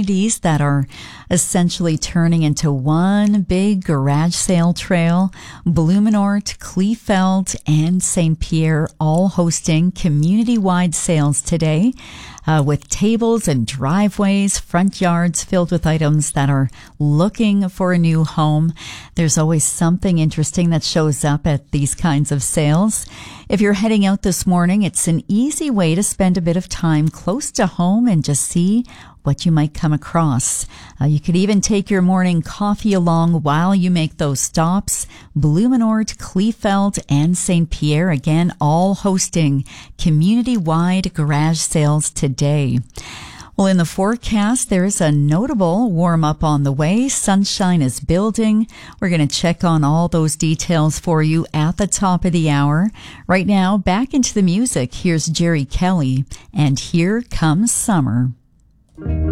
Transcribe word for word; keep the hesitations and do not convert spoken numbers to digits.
communities that are essentially turning into one big garage sale trail. Blumenort, Kleefeld, and Saint Pierre all hosting community-wide sales today. Uh, with tables and driveways, front yards filled with items that are looking for a new home. There's always something interesting that shows up at these kinds of sales. If you're heading out this morning, it's an easy way to spend a bit of time close to home and just see what you might come across. Uh, you could even take your morning coffee along while you make those stops. Blumenort, Kleefeld, and Saint Pierre, again, all hosting community-wide garage sales today. Well, in the forecast, there is a notable warm-up on the way. Sunshine is building. We're going to check on all those details for you at the top of the hour. Right now, back into the music. Here's Jerry Kelly, and Here Comes Summer.